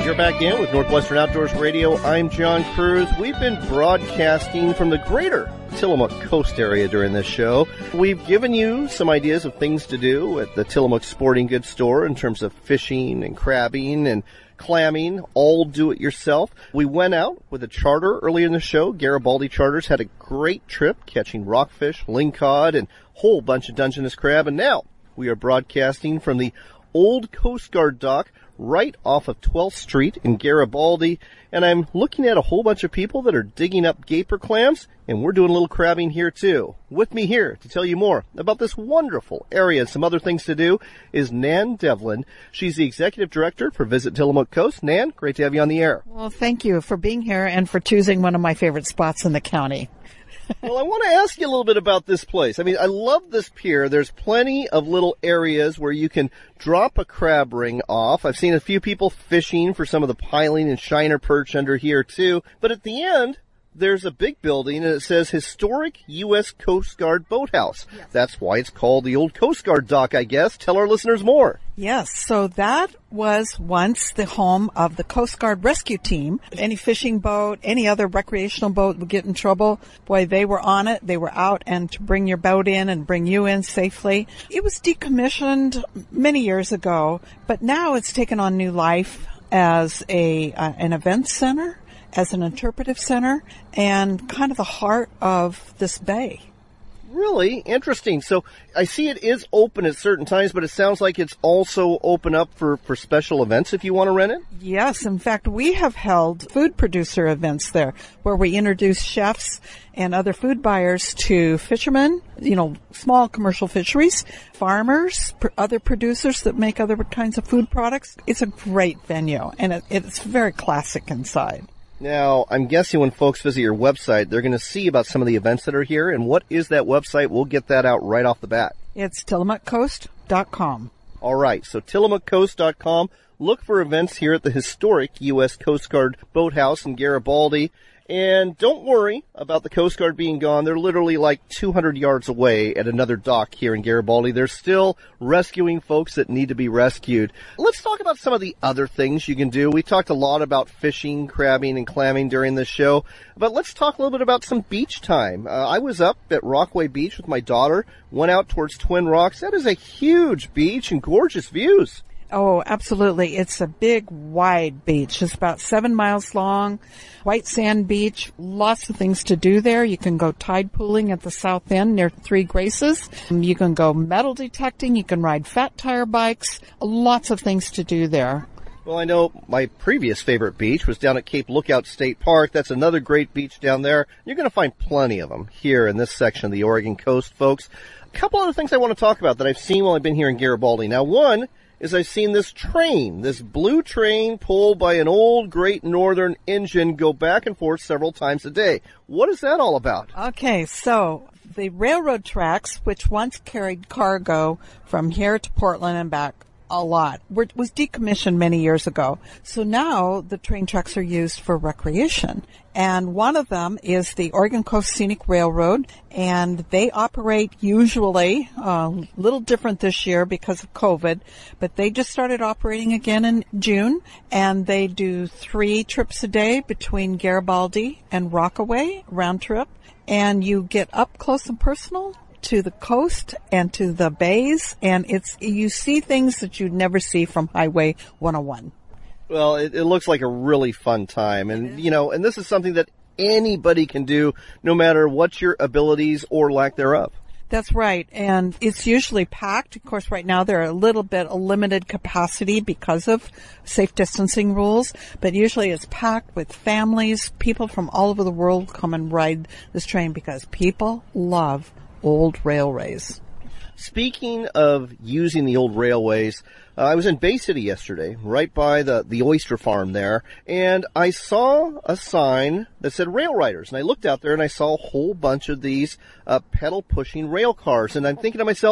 You're back in with Northwestern Outdoors Radio. I'm John Cruz. We've been broadcasting from the greater Tillamook Coast area during this show. We've given you some ideas of things to do at the Tillamook Sporting Goods store in terms of fishing and crabbing and clamming, all do-it-yourself. We went out with a charter earlier in the show. Garibaldi Charters had a great trip catching rockfish, lingcod, and a whole bunch of Dungeness crab. And now we are broadcasting from the old Coast Guard dock right off of 12th Street in Garibaldi, and I'm looking at a whole bunch of people that are digging up gaper clams, and we're doing a little crabbing here too. With me here to tell you more about this wonderful area and some other things to do is Nan Devlin. She's the Executive Director for Visit Tillamook Coast. Nan, great to have you on the air. Well, thank you for being here and for choosing one of my favorite spots in the county. Well, I want to ask you a little bit about this place. I mean, I love this pier. There's plenty of little areas where you can drop a crab ring off. I've seen a few people fishing for some of the piling and shiner perch under here, too. But at the end, there's a big building, and it says Historic U.S. Coast Guard Boathouse. Yes. That's why it's called the Old Coast Guard Dock, I guess. Tell our listeners more. Yes, so that was once the home of the Coast Guard Rescue Team. Any fishing boat, any other recreational boat would get in trouble. Boy, they were on it. They were out and to bring your boat in and bring you in safely. It was decommissioned many years ago, but now it's taken on new life as an event center, as an interpretive center, and kind of the heart of this bay. Really interesting. So I see it is open at certain times, but it sounds like it's also open up for special events if you want to rent it? Yes. In fact, we have held food producer events there where we introduce chefs and other food buyers to fishermen, small commercial fisheries, farmers, other producers that make other kinds of food products. It's a great venue, and it's very classic inside. Now, I'm guessing when folks visit your website, they're going to see about some of the events that are here. And what is that website? We'll get that out right off the bat. It's tillamookcoast.com. All right, so tillamookcoast.com. Look for events here at the historic U.S. Coast Guard Boathouse in Garibaldi. And don't worry about the Coast Guard being gone. They're literally like 200 yards away at another dock here in Garibaldi. They're still rescuing folks that need to be rescued. Let's talk about some of the other things you can do. We talked a lot about fishing, crabbing, and clamming during this show, but let's talk a little bit about some beach time. I was up at Rockaway Beach with my daughter, went out towards Twin Rocks. That is a huge beach and gorgeous views. Oh, absolutely. It's a big, wide beach. It's about 7 miles long, white sand beach, lots of things to do there. You can go tide pooling at the south end near Three Graces. You can go metal detecting. You can ride fat tire bikes. Lots of things to do there. Well, I know my previous favorite beach was down at Cape Lookout State Park. That's another great beach down there. You're going to find plenty of them here in this section of the Oregon coast, folks. A couple other things I want to talk about that I've seen while I've been here in Garibaldi. Now, one is I've seen this train, this blue train pulled by an old Great Northern engine go back and forth several times a day. What is that all about? Okay, so the railroad tracks, which once carried cargo from here to Portland and back a lot, was decommissioned many years ago. So now the train tracks are used for recreation. And one of them is the Oregon Coast Scenic Railroad, and they operate usually, a little different this year because of COVID, but they just started operating again in June, and they do 3 trips a day between Garibaldi and Rockaway, round trip, and you get up close and personal to the coast and to the bays, and you see things that you'd never see from Highway 101. Well, it looks like a really fun time. And, and this is something that anybody can do no matter what your abilities or lack thereof. That's right. And it's usually packed. Of course, right now they're a limited capacity because of safe distancing rules, but usually it's packed with families. People from all over the world come and ride this train because people love old railways. Speaking of using the old railways, I was in Bay City yesterday, right by the oyster farm there, and I saw a sign that said Rail Riders. And I looked out there and I saw a whole bunch of these pedal-pushing rail cars. And I'm thinking to myself,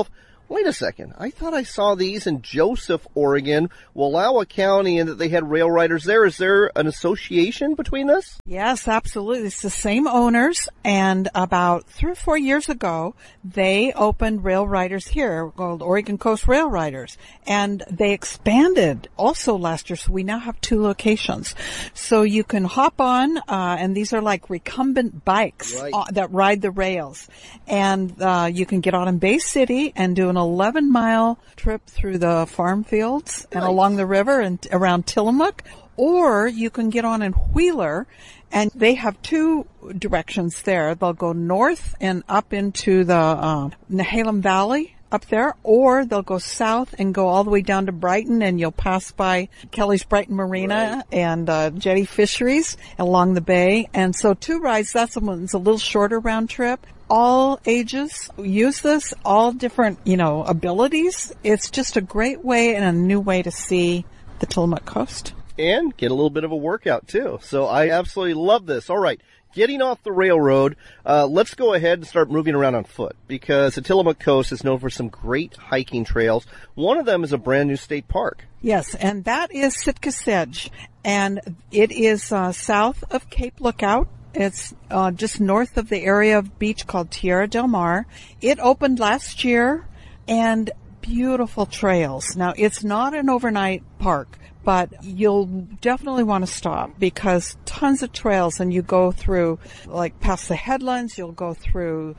Wait a second. I thought I saw these in Joseph, Oregon, Wallowa County, and that they had rail riders there. Is there an association between this? Yes, absolutely. It's the same owners, and about 3 or 4 years ago, they opened rail riders here called Oregon Coast Rail Riders, and they expanded also last year, so we now have 2 locations. So you can hop on, and these are like recumbent bikes that ride the rails, and you can get on in Bay City and do an 11-mile trip through the farm fields and along the river and around Tillamook, or you can get on in Wheeler, and they have 2 directions there. They'll go north and up into the Nehalem Valley up there, or they'll go south and go all the way down to Brighton, and you'll pass by Kelly's Brighton Marina and Jetty Fisheries along the bay. And so 2 rides, that's a little shorter round trip. All ages use this, all different, abilities. It's just a great way and a new way to see the Tillamook Coast. And get a little bit of a workout, too. So I absolutely love this. All right. Getting off the railroad, let's go ahead and start moving around on foot, because the Tillamook Coast is known for some great hiking trails. One of them is a brand new state park. Yes, and that is Sitka Sedge, and it is south of Cape Lookout. It's just north of the area of beach called Tierra del Mar. It opened last year, and beautiful trails. Now, it's not an overnight park, but you'll definitely want to stop, because tons of trails, and you go through, like past the headlands, you'll go through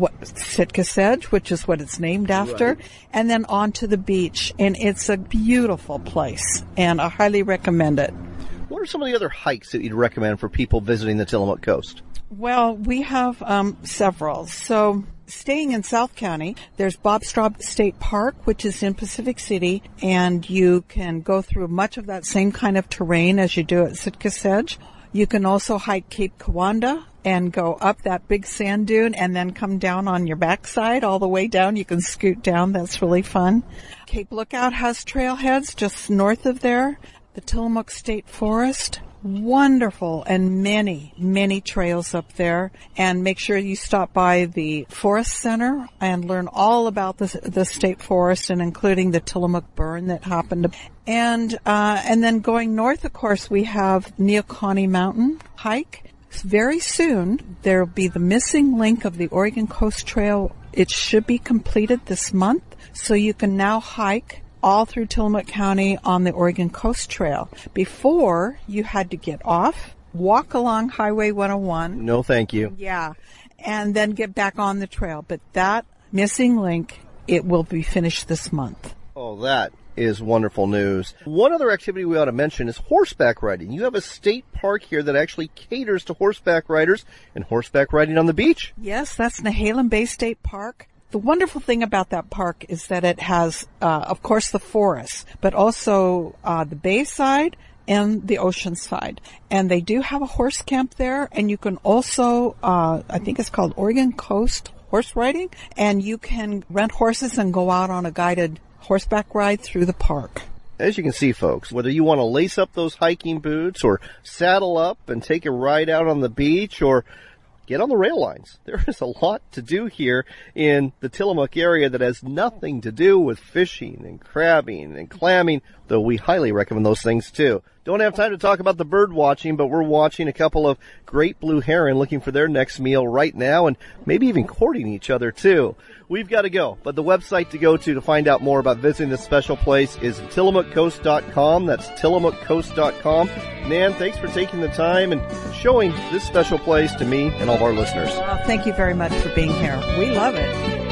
Sitka Sedge, which is what it's named after, and then onto the beach. And it's a beautiful place, and I highly recommend it. What are some of the other hikes that you'd recommend for people visiting the Tillamook Coast? Well, we have several. So staying in South County, there's Bob Straub State Park, which is in Pacific City, and you can go through much of that same kind of terrain as you do at Sitka Sedge. You can also hike Cape Kiwanda and go up that big sand dune and then come down on your backside all the way down. You can scoot down. That's really fun. Cape Lookout has trailheads just north of there. The Tillamook State Forest, wonderful, and many, many trails up there. And make sure you stop by the Forest Center and learn all about the state forest, and including the Tillamook burn that happened. And then going north, of course, we have Neocony Mountain hike. Very soon, there'll be the missing link of the Oregon Coast Trail. It should be completed this month, so you can now hike all through Tillamook County on the Oregon Coast Trail. Before, you had to get off, walk along Highway 101. No, thank you. Yeah, and then get back on the trail. But that missing link, it will be finished this month. Oh, that is wonderful news. One other activity we ought to mention is horseback riding. You have a state park here that actually caters to horseback riders and horseback riding on the beach. Yes, that's Nehalem Bay State Park. The wonderful thing about that park is that it has, of course, the forest, but also the bay side and the ocean side. And they do have a horse camp there, and you can also, I think it's called Oregon Coast Horse Riding, and you can rent horses and go out on a guided horseback ride through the park. As you can see, folks, whether you want to lace up those hiking boots or saddle up and take a ride out on the beach or get on the rail lines, there is a lot to do here in the Tillamook area that has nothing to do with fishing and crabbing and clamming, though we highly recommend those things too. Don't have time to talk about the bird watching, but we're watching a couple of great blue heron looking for their next meal right now, and maybe even courting each other too. We've got to go, but the website to go to find out more about visiting this special place is TillamookCoast.com. That's TillamookCoast.com. Nan, thanks for taking the time and showing this special place to me and all of our listeners. Well, thank you very much for being here. We love it.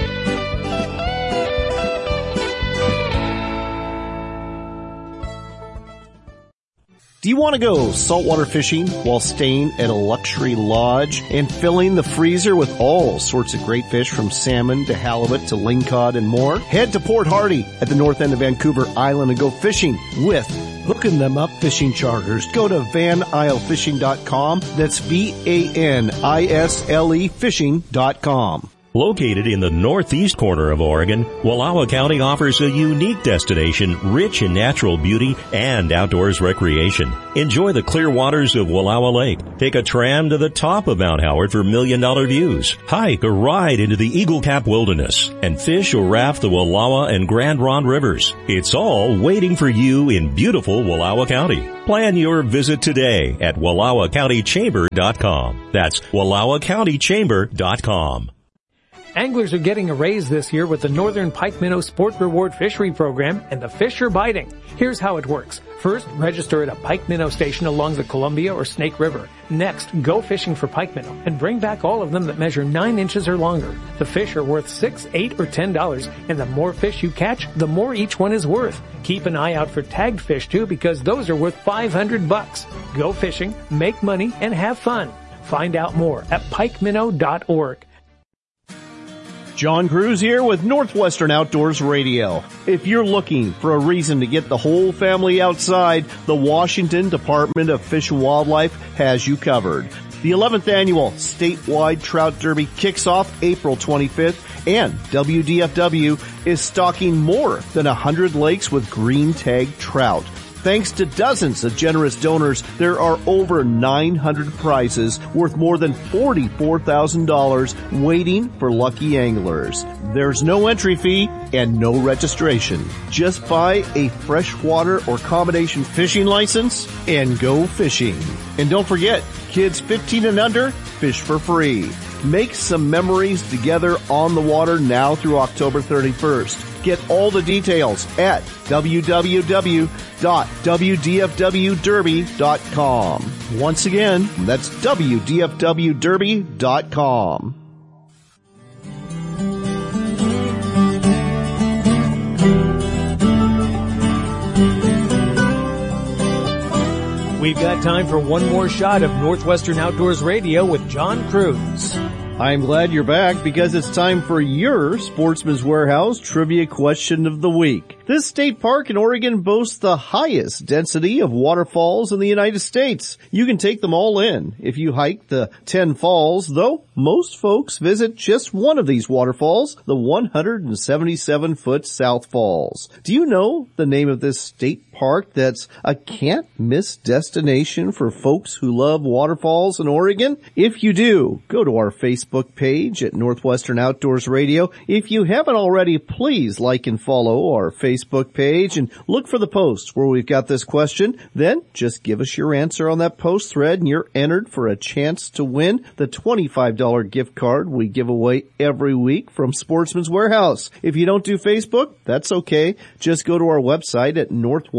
Do you want to go saltwater fishing while staying at a luxury lodge and filling the freezer with all sorts of great fish from salmon to halibut to lingcod and more? Head to Port Hardy at the north end of Vancouver Island and go fishing with Hooking Them Up Fishing Charters. Go to VanIsleFishing.com. That's VANISLE fishing.com. Located in the northeast corner of Oregon, Wallowa County offers a unique destination rich in natural beauty and outdoors recreation. Enjoy the clear waters of Wallowa Lake. Take a tram to the top of Mount Howard for million-dollar views. Hike or ride into the Eagle Cap Wilderness and fish or raft the Wallowa and Grand Ronde rivers. It's all waiting for you in beautiful Wallowa County. Plan your visit today at WallowaCountyChamber.com. That's WallowaCountyChamber.com. Anglers are getting a raise this year with the Northern Pike Minnow Sport Reward Fishery Program, and the fish are biting. Here's how it works. First, register at a pike minnow station along the Columbia or Snake River. Next, go fishing for pike minnow and bring back all of them that measure 9 inches or longer. The fish are worth $6, $8, or $10, and the more fish you catch, the more each one is worth. Keep an eye out for tagged fish too, because those are worth $500. Go fishing, make money, and have fun. Find out more at pikeminnow.org. John Cruz here with Northwestern Outdoors Radio. If you're looking for a reason to get the whole family outside, the Washington Department of Fish and Wildlife has you covered. The 11th annual statewide trout derby kicks off April 25th, and WDFW is stocking more than 100 lakes with green tag trout. Thanks to dozens of generous donors, there are over 900 prizes worth more than $44,000 waiting for lucky anglers. There's no entry fee and no registration. Just buy a freshwater or combination fishing license and go fishing. And don't forget, kids 15 and under, fish for free. Make some memories together on the water now through October 31st. Get all the details at www.wdfwderby.com. Once again, that's wdfwderby.com. We've got time for one more shot of Northwestern Outdoors Radio with John Cruz. I'm glad you're back because it's time for your Sportsman's Warehouse Trivia Question of the Week. This state park in Oregon boasts the highest density of waterfalls in the United States. You can take them all in if you hike the 10 falls, though most folks visit just one of these waterfalls, the 177-foot South Falls. Do you know the name of this state park that's a can't-miss destination for folks who love waterfalls in Oregon? If you do, go to our Facebook page at Northwestern Outdoors Radio. If you haven't already, please like and follow our Facebook page and look for the posts where we've got this question. Then just give us your answer on that post thread and you're entered for a chance to win the $25 gift card we give away every week from Sportsman's Warehouse. If you don't do Facebook, that's okay. Just go to our website at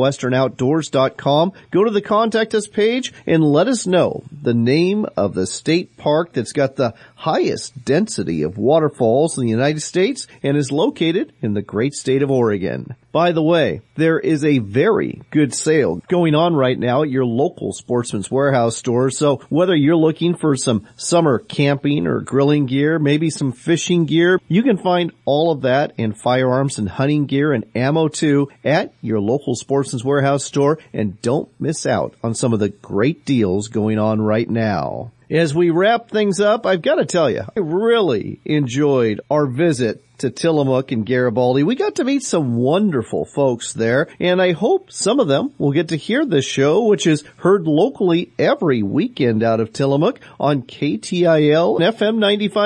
northwesternoutdoors.com, go to the Contact Us page, and let us know the name of the state park that's got the highest density of waterfalls in the United States and is located in the great state of Oregon. By the way, there is a very good sale going on right now at your local Sportsman's Warehouse store. So whether you're looking for some summer camping or grilling gear, maybe some fishing gear, you can find all of that in firearms and hunting gear and ammo too at your local Sportsman's Warehouse store. And don't miss out on some of the great deals going on right now. As we wrap things up, I've got to tell you, I really enjoyed our visit to Tillamook and Garibaldi. We got to meet some wonderful folks there, and I hope some of them will get to hear this show, which is heard locally every weekend out of Tillamook on KTIL and FM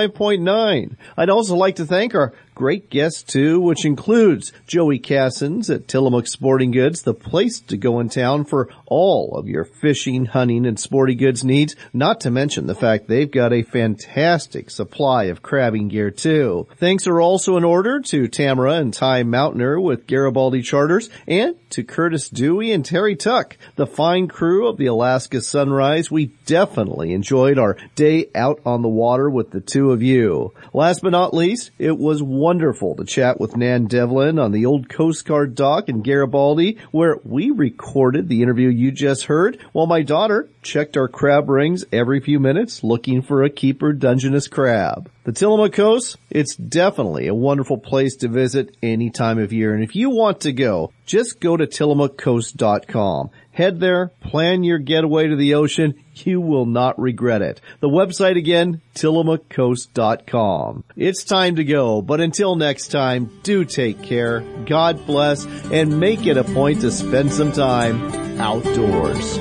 95.9. I'd also like to thank our great guests too, which includes Joey Cassins at Tillamook Sporting Goods, the place to go in town for all of your fishing, hunting, and sporting goods needs, not to mention the fact they've got a fantastic supply of crabbing gear too. Thanks are also in order to Tamara and Ty Mountainer with Garibaldi Charters, and to Curtis Dewey and Terry Tuck, the fine crew of the Alaska Sunrise. We definitely enjoyed our day out on the water with the two of you. Last but not least, it was wonderful to chat with Nan Devlin on the old Coast Guard dock in Garibaldi, where we recorded the interview you just heard, while my daughter checked our crab rings every few minutes looking for a keeper Dungeness crab. The Tillamook Coast, it's definitely a wonderful place to visit any time of year. And if you want to go, just go to TillamookCoast.com. Head there, plan your getaway to the ocean. You will not regret it. The website again, TillamookCoast.com. It's time to go, but until next time, do take care, God bless, and make it a point to spend some time outdoors.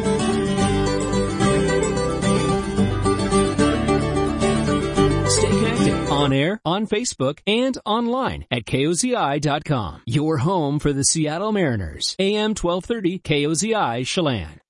On air, on Facebook, and online at KOZI.com. Your home for the Seattle Mariners. AM 1230 KOZI Chelan.